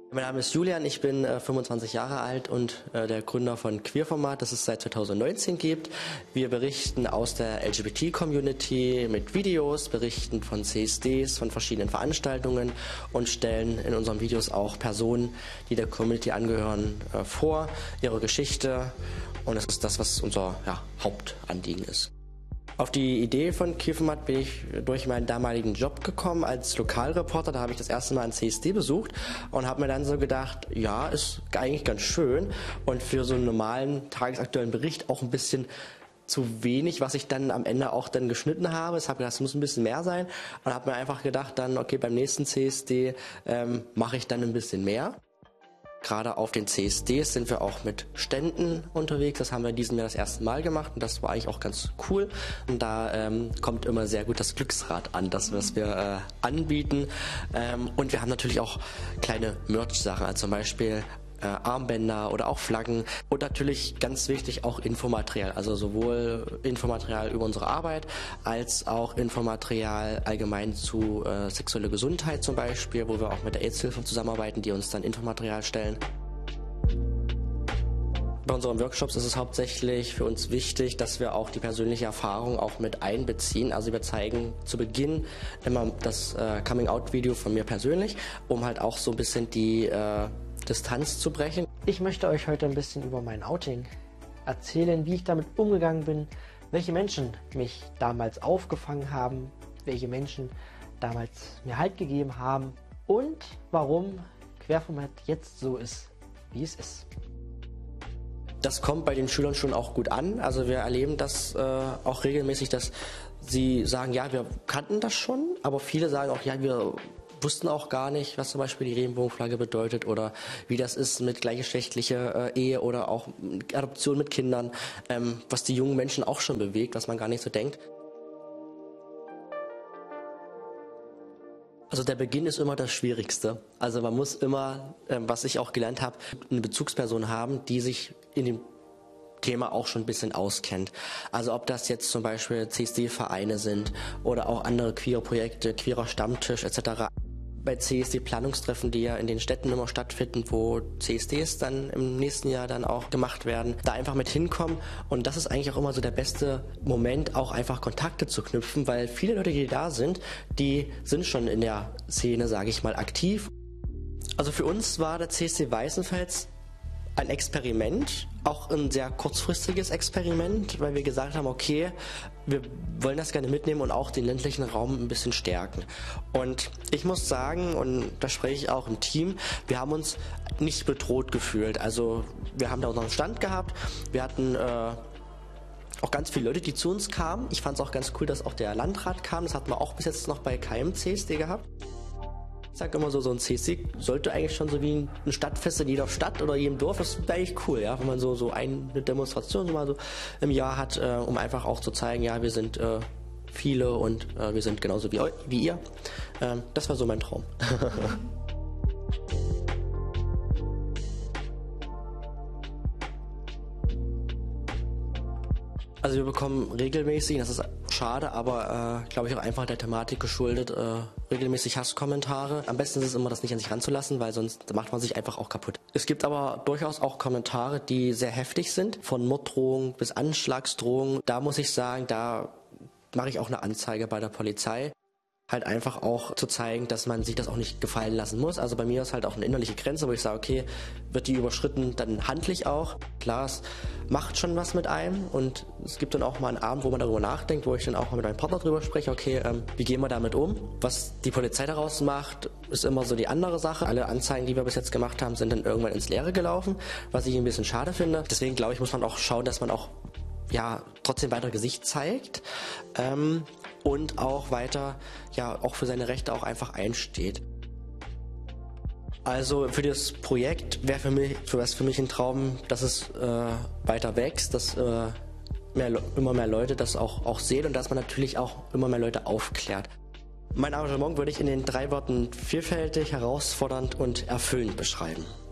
Mein Name ist Julian, ich bin 25 Jahre alt und der Gründer von Queerformat, das es seit 2019 gibt. Wir berichten aus der LGBT-Community mit Videos, berichten von CSDs, von verschiedenen Veranstaltungen und stellen in unseren Videos auch Personen, die der Community angehören, vor, ihre Geschichte, und das ist das, was unser Hauptanliegen ist. Auf die Idee von Queerformat bin ich durch meinen damaligen Job gekommen als Lokalreporter. Da habe ich das erste Mal einen CSD besucht und habe mir dann so gedacht, ja, ist eigentlich ganz schön und für so einen normalen tagesaktuellen Bericht auch ein bisschen zu wenig, was ich dann am Ende auch dann geschnitten habe. Ich habe gedacht, es muss ein bisschen mehr sein und habe mir einfach gedacht, dann okay, beim nächsten CSD mache ich dann ein bisschen mehr. Gerade auf den CSDs sind wir auch mit Ständen unterwegs. Das haben wir in diesem Jahr das erste Mal gemacht und das war eigentlich auch ganz cool. Und da kommt immer sehr gut das Glücksrad an, das was wir anbieten. Und wir haben natürlich auch kleine Merch-Sachen, also zum Beispiel Armbänder oder auch Flaggen und natürlich ganz wichtig auch Infomaterial, also sowohl Infomaterial über unsere Arbeit als auch Infomaterial allgemein zu sexueller Gesundheit zum Beispiel, wo wir auch mit der AIDS-Hilfe zusammenarbeiten, die uns dann Infomaterial stellen. Bei unseren Workshops ist es hauptsächlich für uns wichtig, dass wir auch die persönliche Erfahrung auch mit einbeziehen. Also wir zeigen zu Beginn immer das Coming-out-Video von mir persönlich, um halt auch so ein bisschen die Distanz zu brechen. Ich möchte euch heute ein bisschen über mein Outing erzählen, wie ich damit umgegangen bin, welche Menschen mich damals aufgefangen haben, welche Menschen damals mir Halt gegeben haben und warum Queerformat jetzt so ist, wie es ist. Das kommt bei den Schülern schon auch gut an. Also wir erleben das auch regelmäßig, dass sie sagen, ja, wir kannten das schon, aber viele sagen auch, ja, wir wussten auch gar nicht, was zum Beispiel die Regenbogenflagge bedeutet oder wie das ist mit gleichgeschlechtlicher Ehe oder auch Adoption mit Kindern, was die jungen Menschen auch schon bewegt, was man gar nicht so denkt. Also der Beginn ist immer das Schwierigste. Also man muss immer, was ich auch gelernt habe, eine Bezugsperson haben, die sich in dem Thema auch schon ein bisschen auskennt. Also ob das jetzt zum Beispiel CSD-Vereine sind oder auch andere queere Projekte, queerer Stammtisch etc. Bei CSD-Planungstreffen, die ja in den Städten immer stattfinden, wo CSDs dann im nächsten Jahr dann auch gemacht werden, da einfach mit hinkommen. Und das ist eigentlich auch immer so der beste Moment, auch einfach Kontakte zu knüpfen, weil viele Leute, die da sind, die sind schon in der Szene, sage ich mal, aktiv. Also für uns war der CSD Weißenfels ein Experiment, auch ein sehr kurzfristiges Experiment, weil wir gesagt haben, okay, wir wollen das gerne mitnehmen und auch den ländlichen Raum ein bisschen stärken. Und ich muss sagen, und da spreche ich auch im Team, wir haben uns nicht bedroht gefühlt. Also wir haben da unseren Stand gehabt, wir hatten auch ganz viele Leute, die zu uns kamen. Ich fand es auch ganz cool, dass auch der Landrat kam, das hatten wir auch bis jetzt noch bei keinem CSD gehabt. Ich sage immer so ein CSD sollte eigentlich schon so wie ein Stadtfest in jeder Stadt oder jedem Dorf, das wäre eigentlich cool, ja, wenn man so eine Demonstration mal so im Jahr hat, um einfach auch zu zeigen, ja, wir sind viele und wir sind genauso wie ihr. Das war so mein Traum. Also wir bekommen regelmäßig, das ist schade, aber glaube ich auch einfach der Thematik geschuldet, regelmäßig Hasskommentare. Am besten ist es immer, das nicht an sich ranzulassen, weil sonst macht man sich einfach auch kaputt. Es gibt aber durchaus auch Kommentare, die sehr heftig sind, von Morddrohungen bis Anschlagsdrohungen. Da muss ich sagen, da mache ich auch eine Anzeige bei der Polizei. Halt einfach auch zu zeigen, dass man sich das auch nicht gefallen lassen muss. Also bei mir ist halt auch eine innerliche Grenze, wo ich sage, okay, wird die überschritten, dann handle ich auch. Klar, es macht schon was mit einem und es gibt dann auch mal einen Abend, wo man darüber nachdenkt, wo ich dann auch mal mit meinem Partner drüber spreche, okay, wie gehen wir damit um? Was die Polizei daraus macht, ist immer so die andere Sache. Alle Anzeigen, die wir bis jetzt gemacht haben, sind dann irgendwann ins Leere gelaufen, was ich ein bisschen schade finde. Deswegen glaube ich, muss man auch schauen, dass man auch trotzdem weiter Gesicht zeigt und auch weiter auch für seine Rechte auch einfach einsteht. Also für das Projekt wäre für mich ein Traum, dass es weiter wächst, dass immer mehr Leute das auch sehen und dass man natürlich auch immer mehr Leute aufklärt. Mein Engagement würde ich in den 3 Worten vielfältig, herausfordernd und erfüllend beschreiben.